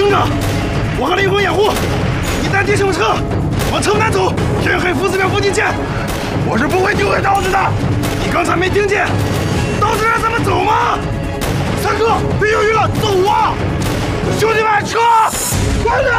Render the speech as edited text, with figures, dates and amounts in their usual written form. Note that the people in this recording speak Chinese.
听着，我和灵魂掩护，你带弟兄车往城南走，天黑福寺庙附近见。我是不会丢给刀子的。你刚才没听见刀子让咱们走吗？三哥，别犹豫了，走啊！兄弟们，车，快点！